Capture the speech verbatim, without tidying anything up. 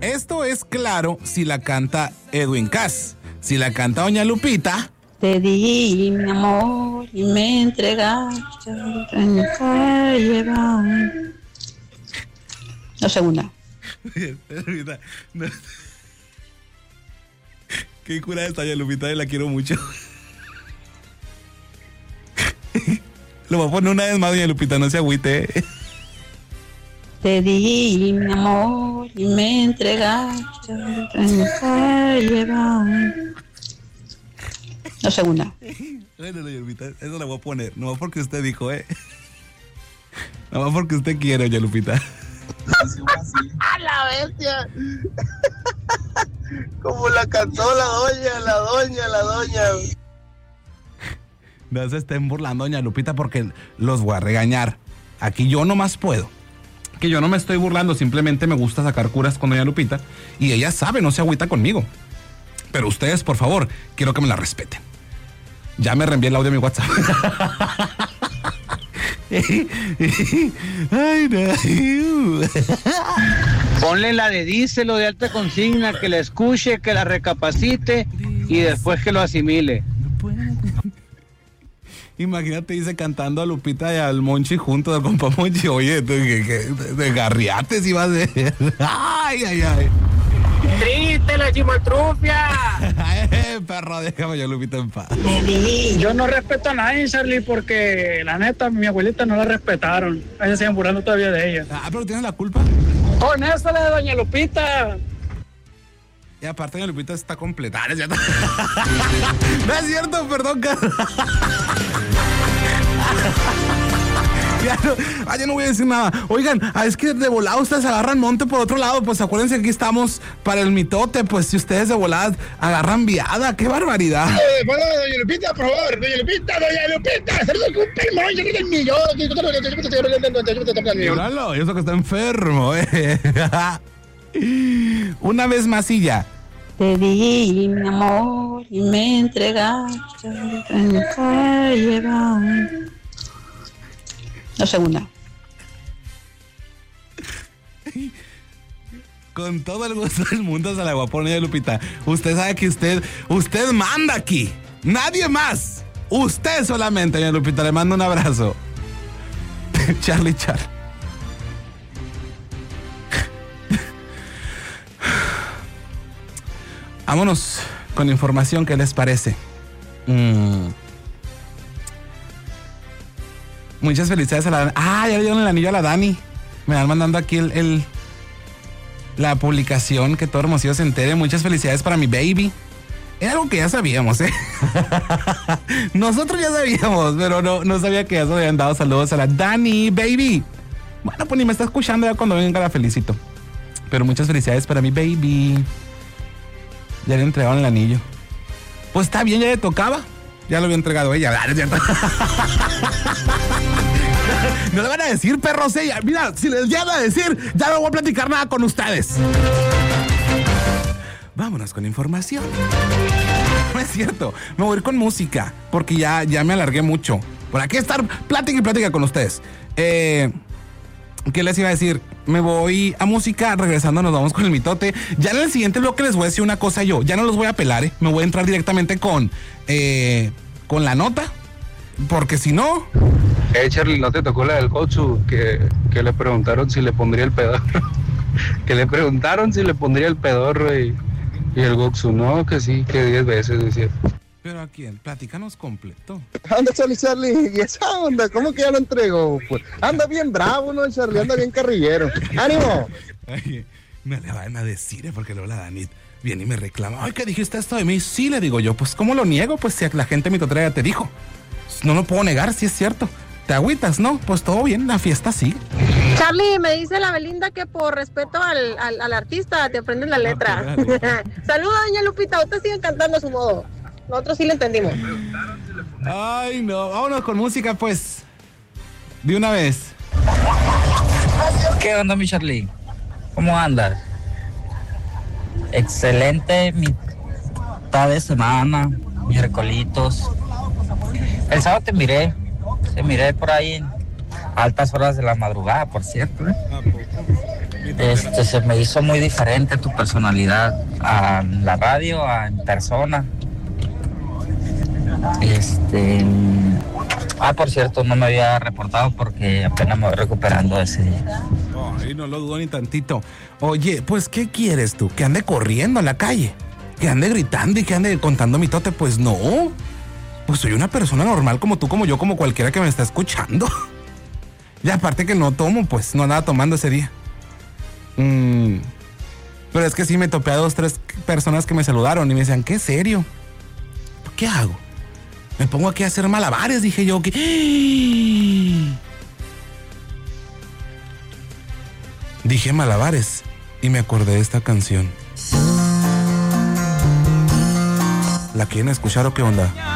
Esto es claro si la canta Edwin Cass. Si la canta doña Lupita. Te di mi amor y me entregaste en la calle. La segunda. Qué cura esta doña Lupita, y la quiero mucho. Lo voy a poner una vez más, doña Lupita, no se agüite. Te di mi amor y me entregaste en la calle. La segunda. Bueno, doña Lupita, eso la voy a poner. No va porque usted dijo, ¿eh? No va porque usted quiere, doña Lupita. ¡A la bestia! Como la cantó la doña, la doña, la doña. No se estén burlando, doña Lupita, porque los voy a regañar. Aquí yo nomás puedo. Que yo no me estoy burlando, simplemente me gusta sacar curas con doña Lupita. Y ella sabe, no se agüita conmigo. Pero ustedes, por favor, quiero que me la respeten. Ya me reenvié el audio a mi WhatsApp. Ay, no. Ponle la de díselo de alta consigna, que la escuche, que la recapacite y después que lo asimile. Imagínate, dice, cantando a Lupita y al Monchi juntos, al compa Monchi. Oye, de, de, de garriates iba a ser. Ay, ay, ay. ¡Triste la chimoltrufia! Eh, perro, déjame yo, Lupita, en paz. Yo no respeto a nadie, Charlie, porque la neta, mi abuelita no la respetaron. Ahí se siguen burlando todavía de ella. Ah, pero tienes la culpa. Con eso la de doña Lupita. Y aparte, doña Lupita está completa. ¿No es cierto? No es cierto, perdón, Carlos. Ya no, ah, ya no voy a decir nada. Oigan, ah, es que de volada ustedes agarran monte por otro lado. Pues acuérdense que aquí estamos para el mitote. Pues si ustedes de volada agarran viada, qué barbaridad. Eh, bueno, doña Lupita, por favor, doña Lupita, doña Lupita, saludos con un pelmón, yo del millón. Míralo, eso que está enfermo, eh. Una vez más y ya. Te di mi amor y me entregaste en la calle. La segunda. Con todo el gusto del mundo se la voy a poner, Lupita. Usted sabe que usted, usted manda aquí. Nadie más. Usted solamente, doña Lupita. Le mando un abrazo. Charlie, Charlie. Vámonos con información, ¿qué les parece? Mm. Muchas felicidades a la Dani. Ah, ya le dieron el anillo a la Dani. Me van mandando aquí el, el la publicación, que todo Hermosillo se entere. Muchas felicidades para mi baby. Era algo que ya sabíamos, ¿eh? Nosotros ya sabíamos, pero no, no sabía que ya se habían dado saludos a la Dani, baby. Bueno, pues ni me está escuchando, ya cuando venga la felicito. Pero muchas felicidades para mi baby. Ya le entregaron el anillo. Pues está bien, ya le tocaba. Ya lo había entregado ella. No le van a decir, perros, ella. Mira, si les llegan a decir, ya no voy a platicar nada con ustedes. Vámonos con información. No es cierto, me voy a ir con música, porque ya, ya me alargué mucho. Por aquí estar plática y plática con ustedes. Eh... ¿Qué les iba a decir? Me voy a música, regresando nos vamos con el mitote. Ya en el siguiente bloque les voy a decir una cosa yo. Ya no los voy a pelar, ¿eh? Me voy a entrar directamente con, eh, con la nota. Porque si no... Eh, Charlie, ¿no te tocó la del Gotsu? Que, que le preguntaron si le pondría el pedorro. Que le preguntaron si le pondría el pedorro y, y el Gotsu, no, que sí, que diez veces decía. ¿Pero a quién? Platícanos completo. Anda, Charlie, Charlie, ¿y esa onda? ¿Cómo que ya lo entregó? Pues, anda bien bravo, ¿no, Charlie? Anda bien carrillero. ¡Ánimo! Ay, me le van a decir, ¿eh? Porque luego la Danit viene y me reclama. Ay, ¿qué dijiste esto de mí? Sí, le digo yo. Pues, ¿cómo lo niego? Pues, si la gente mitotera ya te dijo. No lo puedo negar, sí es cierto. ¿Te agüitas, no? Pues todo bien, la fiesta sigue. Charlie, me dice la Belinda que por respeto al, al, al artista te aprendes la letra. Saludos, doña Lupita, usted sigue cantando a su modo. Nosotros sí lo entendimos. Ay, no. Vámonos con música, pues. De una vez. ¿Qué onda, mi Charlie? ¿Cómo andas? Excelente mitad de semana, miércolitos. El sábado te miré. Te miré por ahí en altas horas de la madrugada, por cierto, ¿eh? Este, se me hizo muy diferente tu personalidad a la radio, a en persona. Este, ah, por cierto, no me había reportado porque apenas me voy recuperando ese día. Ay, no lo dudo ni tantito. Oye, pues, ¿qué quieres tú? ¿Que ande corriendo en la calle? ¿Que ande gritando y que ande contando mitote? Pues no. Pues soy una persona normal como tú, como yo, como cualquiera que me está escuchando. Y aparte que no tomo, pues no andaba tomando ese día. Mm, pero es que sí me topé a dos, tres personas que me saludaron y me decían, ¿qué serio? ¿Qué hago? Me pongo aquí a hacer malabares, dije yo. Que... Dije malabares y me acordé de esta canción. ¿La quieren escuchar o qué onda?